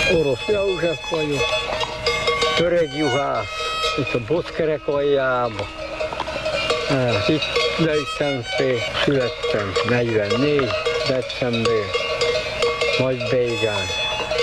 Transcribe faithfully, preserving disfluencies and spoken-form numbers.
Orosz József vagyok, öreg juhász, itt a Boszkerek aljába. Itt nőttem fel, születtem negyvennégy december, Nagybégán.